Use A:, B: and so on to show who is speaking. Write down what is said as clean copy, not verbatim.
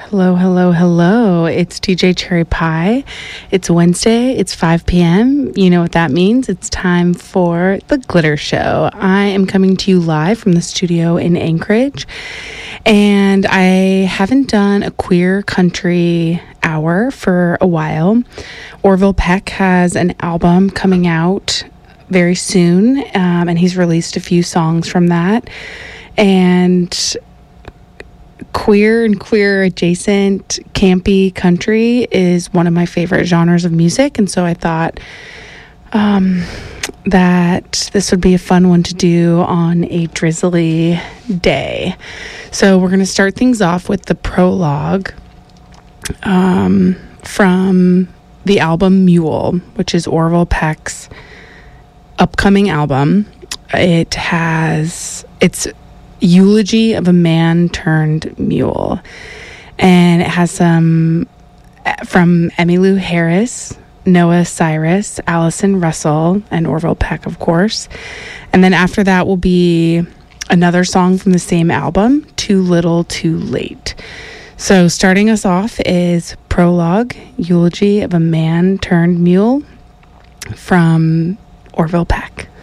A: Hello, hello, hello. It's DJ Cherry Pie. It's Wednesday. It's 5 p.m. You know what that means. It's time for The Glitter Show. I am coming to you live from the studio in Anchorage. And I haven't done a queer country hour for a while. Orville Peck has an album coming out very soon. And he's released a few songs from that. And queer and queer adjacent campy country is one of my favorite genres of music, and so I thought that this would be a fun one to do on a drizzly day. So we're going to start things off with the prologue from the album Mule, which is Orville Peck's upcoming album. It's Eulogy of a Man Turned Mule, and it has some from Emmylou Harris, Noah Cyrus, Allison Russell, and Orville Peck, of course. And then after that will be another song from the same album, Too Little Too Late. So starting us off is Prologue, Eulogy of a Man Turned Mule from Orville Peck.